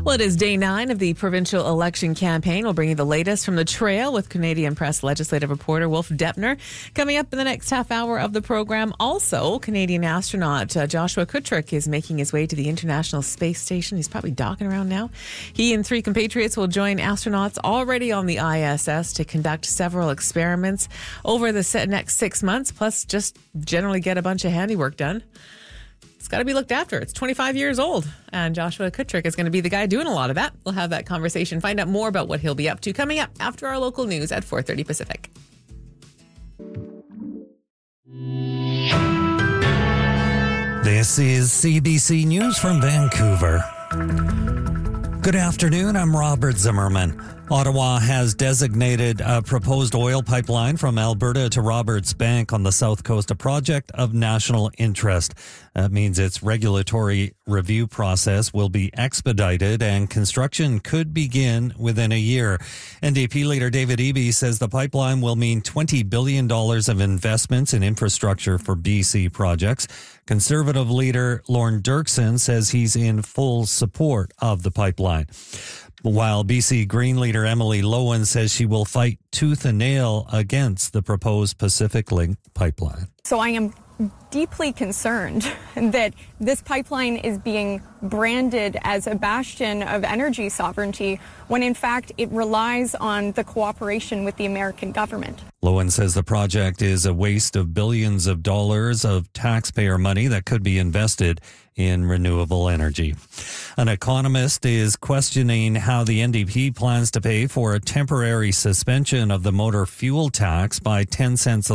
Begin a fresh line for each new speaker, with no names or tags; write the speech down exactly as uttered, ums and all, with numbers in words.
Well, it is day nine of the provincial election campaign. We'll bring you the latest from the trail with Canadian Press legislative reporter Wolf Deppner. Coming up in the next half hour of the program, also Canadian astronaut uh, Joshua Kutryk is making his way to the International Space Station. He's probably docking around now. He and three compatriots will join astronauts already on the I S S to conduct several experiments over the next six months, plus just generally get a bunch of handiwork done. It's got to be looked after. It's twenty-five years old, and Joshua Kutryk is going to be the guy doing a lot of that. We'll have that conversation, find out more about what he'll be up to coming up after our local news at four thirty Pacific.
This is C B C News from Vancouver. Good afternoon, I'm Robert Zimmerman. Ottawa has designated a proposed oil pipeline from Alberta to Roberts Bank on the south coast a project of national interest. That means its regulatory review process will be expedited and construction could begin within a year. N D P leader David Eby says the pipeline will mean twenty billion dollars of investments in infrastructure for B C projects. Conservative leader Lorne Dirksen says he's in full support of the pipeline. While B C Green leader Emily Lowen says she will fight tooth and nail against the proposed Pacific Link pipeline.
So I am deeply concerned that this pipeline is being branded as a bastion of energy sovereignty when in fact it relies on the cooperation with the American government.
Lowen says the project is a waste of billions of dollars of taxpayer money that could be invested in renewable energy. An economist is questioning how the N D P plans to pay for a temporary suspension of the motor fuel tax by ten cents a